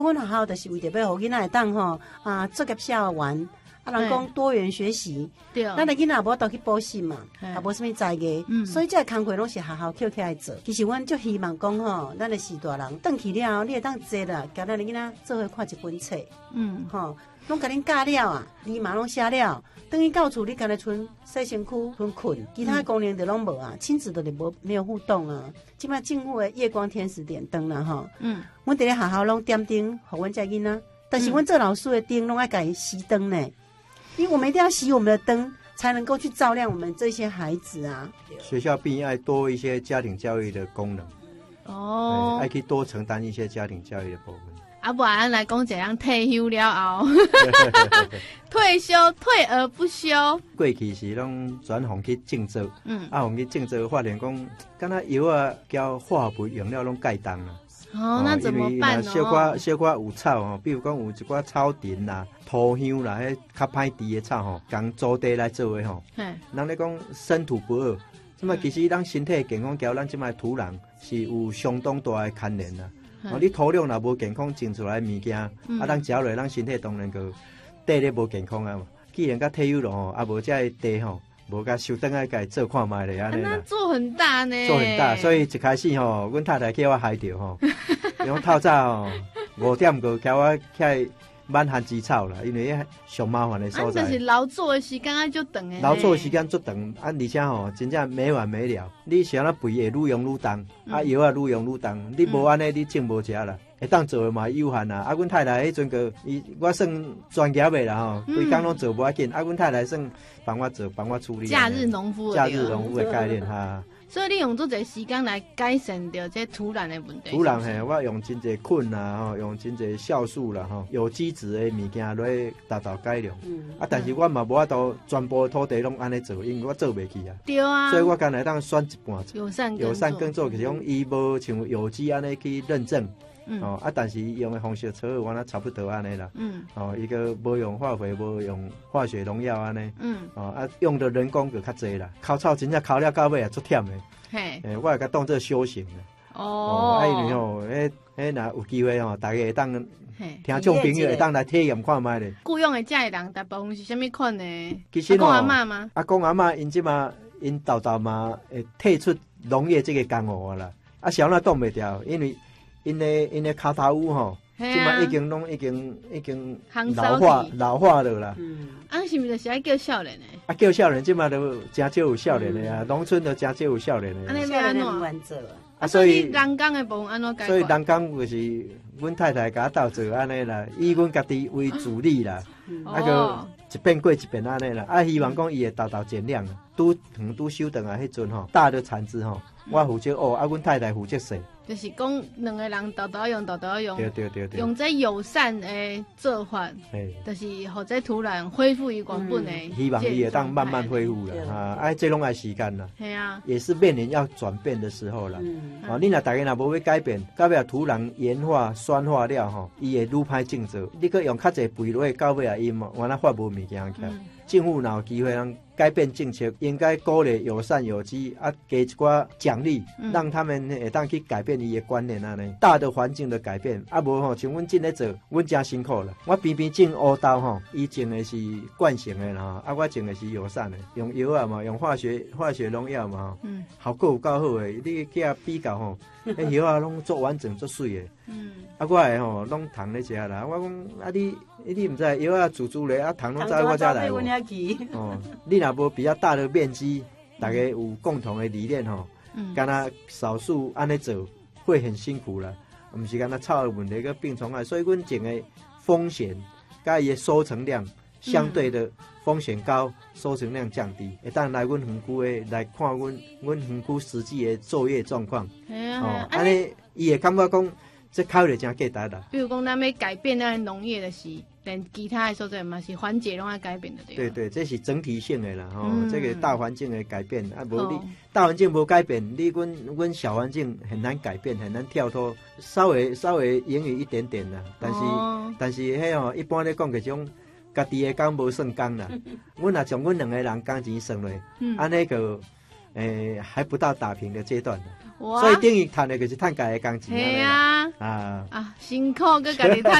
阮学校就是为着要互囡仔会当作业写完。人讲多元学习， 对， 咱的囡仔无法度去补习嘛，也无什么才艺，所以这个工课拢是学校捡起来做。其实阮就希望讲咱的时大人转去了，你会当坐啦，交咱的囡仔做伙看一本册，拢甲恁教了啊，字嘛拢写了，等于到厝你干那剩洗身躯、困，其他功能就拢无啊，亲子都没有互动啊。即摆政府的夜光天使点灯啦阮伫咧学校拢点灯，互阮这囡仔，但是阮做老师的灯拢爱甲伊熄灯呢。因为我们一定要熄我们的灯，才能够去照亮我们这些孩子啊。 学校必要多一些家庭教育的功能，还可以多承担一些家庭教育的部分。 不然来讲，这样退休了后，退而不休。 过去是拢转行去种植，行去种植发现讲，敢若药啊、交化肥用了拢介重啦。 那怎么办小可有草比如讲有一寡草茼啦、土香啦，迄较歹治的草共租地来做的人咧讲生土不二，即嘛其实咱身体健康，交咱即卖土壤是有相当大的牵连啦。你土壤若无健康，种出来的物件，咱食落，咱身体当然个地咧无健康啊嘛。既然甲退休咯无这地无甲收灯来甲做看卖咧，安尼啦。 做很大呢。 做很大，所以一开始阮太太叫我害着因为透早5点过叫我起来挽番薯草啦，因为上麻烦的所在。 就是劳作的时间就长的。 劳作的时间足长，而且真正没完没了。你想那肥会愈用愈重，药啊愈用愈重，你无安尼你种无食啦。会当做的嘛有限啊！阮太太迄阵个，我算专业的啦规工拢做无要紧。阮太太算帮我做，帮我处理。 假日农夫的概念哈。 所以你用这个时间来改善掉这土壤的问题。 土壤我用真侪菌啦，用真侪酵素啦，有机质的物件来达到改良。但是我嘛无法度全部土地拢安尼做，因为我做袂起啊。 对啊。 所以我干来当选一半。 友善耕作， 就是讲伊无像有机安尼去认证。但是用的方式撮合完了差不多安尼啦。一个无用化肥，无用化学农药安尼。用的人工就较济啦。烤草真正烤了到尾也足忝的。我会甲当做修行啦。因为若有机会大家会当听众朋友会当来体验看卖咧。 雇佣的这的人大部分是啥物款呢？ 其实阿公阿嬷吗？ 阿公阿嬷因即嘛因豆嘛会退出农业这个工务啦。小那挡袂掉，因为。因的骹头乌即嘛已经老化了啦。 是毋是就是爱叫少年的？ 叫少年即嘛都真少有少年的啊，农村都真少有少年的。 安尼要安怎？所以人工的部分安怎解决？ 所以人工就是阮太太甲我斗做安尼啦，以阮家己为主力啦，个一遍过一遍安尼啦。希望讲伊会豆减量，拄收顿啊，迄阵大的产值我负责阮太太负责洗。 就是讲两个人豆用， 对， 用这友善的做法，就是互这土壤恢复伊原本的。 希望伊会当慢慢恢复啦，这拢爱时间啦。 系啊， 也是面临要转变的时候啦。你若大家若无要改变，到尾土壤盐化、酸化了伊会愈歹种植。你搁用较济肥落去，到尾伊原来发无物件起来。政府若有机会让改变政策，应该鼓励友善有机给一寡奖励，让他们会当去改变伊的观念安尼。大的环境的改变，无像阮正咧做，阮真辛苦啦。我边种乌豆伊种的是惯性的啦，我种的是友善的，用药啊嘛，用化学农药嘛，效果有够好的。你去比较迄药啊拢做完整做水的。我的拢糖咧食啦。我讲你毋知药啊煮咧糖拢在我遮来。你若无比较大的面积，大家有共同的理念敢若少数安尼做会很辛苦啦。毋是敢若草的问题个病虫害，所以阮种的风险甲伊的收成量相对的风险高，收成量降低，会当来阮园区的来看阮园区实际的作业状况。安尼伊会感觉讲。这考虑真简单啦。 比如讲，咱要改变咱农业的是，连其他的所在嘛是环节拢要改变的对。 对，这是整体性的啦，这个大环境的改变无你大环境无改变，你阮小环境很难改变，很难跳脱，稍微盈余一点点啦。但是迄一般咧讲，搿种家己的工无算工啦。阮若从阮两个人工钱算落，安尼个还不到打平的阶段。 所以等于赚的就是赚家的工钱。 系啊， 啊辛苦个家己赚。